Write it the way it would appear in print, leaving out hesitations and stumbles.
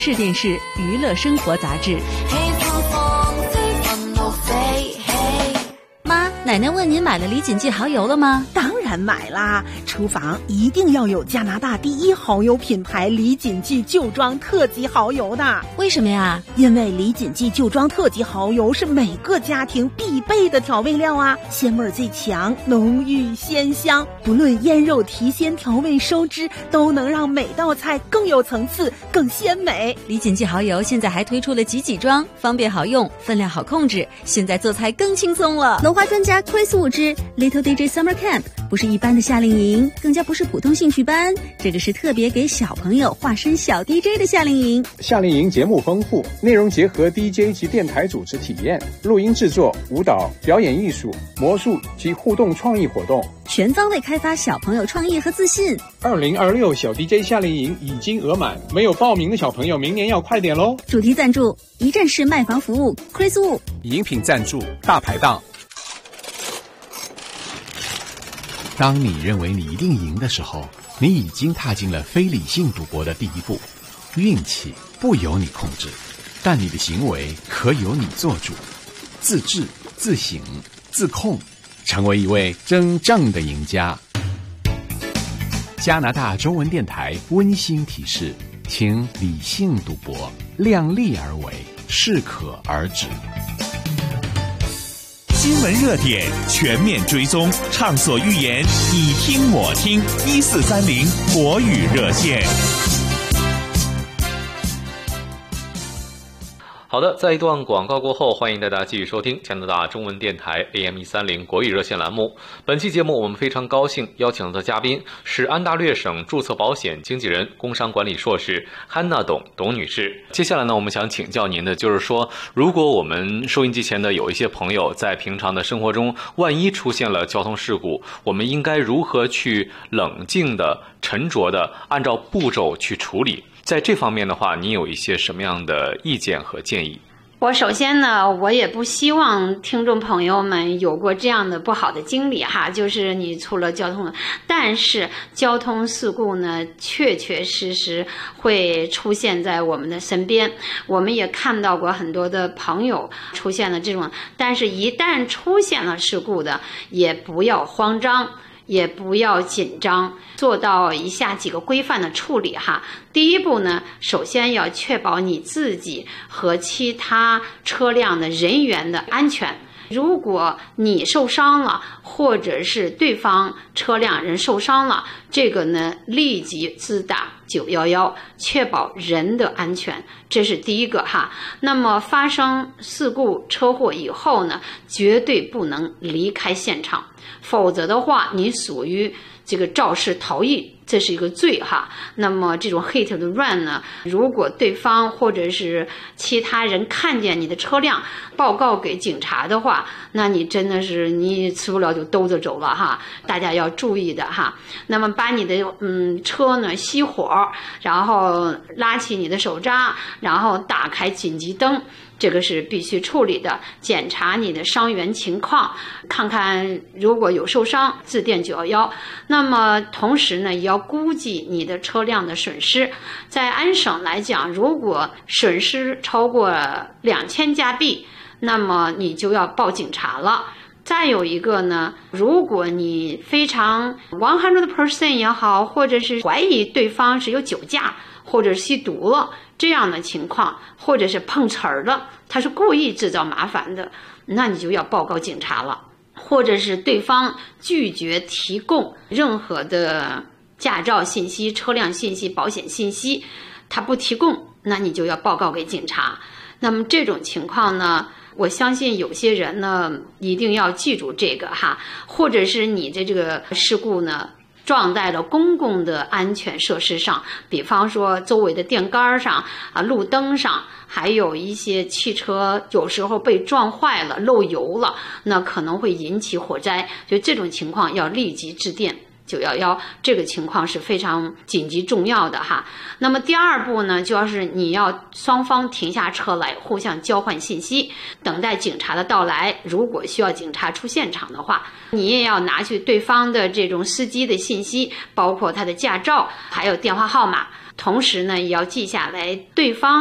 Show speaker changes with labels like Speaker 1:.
Speaker 1: 市电视娱乐生活杂志。妈，奶奶问您买了李锦记蚝油了吗？
Speaker 2: 当然买啦，厨房一定要有加拿大第一蚝油品牌李锦记旧装特级蚝油的。
Speaker 1: 为什么呀？
Speaker 2: 因为李锦记旧装特级蚝油是每个家庭必备的调味料啊，鲜味最强，浓郁鲜香，不论腌肉、提鲜、调味、收汁，都能让每道菜更有层次、更鲜美。
Speaker 1: 李锦记蚝油现在还推出了几装，方便好用，分量好控制，现在做菜更轻松了。
Speaker 3: 文化专家Chris Wu之 Little DJ Summer Camp 不是一般的夏令营，更加不是普通兴趣班，这个是特别给小朋友化身小 DJ 的夏令营。
Speaker 4: 夏令营节目丰富，内容结合 DJ 及电台主持体验、录音制作、舞蹈、表演艺术、魔术及互动创意活动，
Speaker 3: 全方位开发小朋友创意和自信。
Speaker 4: 2026小 DJ 夏令营已经额满，没有报名的小朋友明年要快点咯。
Speaker 3: 主题赞助一站式卖房服务 Chris Wu，
Speaker 5: 饮品赞助大排档。当你认为你一定赢的时候，你已经踏进了非理性赌博的第一步。运气不由你控制，但你的行为可由你做主。自制、自省、自控，成为一位真正的赢家。加拿大中文电台温馨提示，请理性赌博，量力而为，适可而止。
Speaker 6: 新闻热点全面追踪，畅所欲言，你听我听，1430国语热线。
Speaker 7: 好的，在一段广告过后，欢迎大家继续收听加拿大中文电台 AM130国语热线栏目。本期节目我们非常高兴邀请到的嘉宾是安大略省注册保险经纪人、工商管理硕士汉娜董女士。接下来呢，我们想请教您的就是说，如果我们收音机前的有一些朋友在平常的生活中，万一出现了交通事故，我们应该如何去冷静的、沉着的按照步骤去处理？在这方面的话，您有一些什么样的意见和建议？
Speaker 8: 我首先呢，我也不希望听众朋友们有过这样的不好的经历哈，就是你出了交通，但是交通事故呢，确确实实会出现在我们的身边。我们也看到过很多的朋友出现了这种，但是一旦出现了事故的，也不要慌张，也不要紧张，做到以下几个规范的处理哈。第一步呢，首先要确保你自己和其他车辆的人员的安全。如果你受伤了，或者是对方车辆人受伤了，这个呢立即自打911，确保人的安全，这是第一个哈。那么发生事故车祸以后呢，绝对不能离开现场，否则的话你属于这个肇事逃逸，这是一个罪哈。那么这种 hit and run 呢，如果对方或者是其他人看见你的车辆报告给警察的话，那你真的是你吃不了就兜着走了哈，大家要注意的哈。那么把你的车呢熄火，然后拉起你的手刹，然后打开紧急灯，这个是必须处理的。检查你的伤员情况，看看如果有受伤致电911。那么同时呢，也要估计你的车辆的损失。在安省来讲，如果损失超过2000加币，那么你就要报警察了。再有一个呢，如果你非常100% 也好，或者是怀疑对方是有酒驾或者吸毒了这样的情况，或者是碰瓷儿了，他是故意制造麻烦的，那你就要报告警察了。或者是对方拒绝提供任何的驾照信息、车辆信息、保险信息，他不提供，那你就要报告给警察。那么这种情况呢，我相信有些人呢一定要记住这个哈，或者是你的这个事故呢撞在了公共的安全设施上，比方说周围的电杆上啊、路灯上，还有一些汽车有时候被撞坏了、漏油了，那可能会引起火灾，所以这种情况要立即致电911，这个情况是非常紧急重要的哈。那么第二步呢，就是你要双方停下车来，互相交换信息，等待警察的到来。如果需要警察出现场的话，你也要拿去对方的这种司机的信息，包括他的驾照，还有电话号码。 同时呢也要记下来对方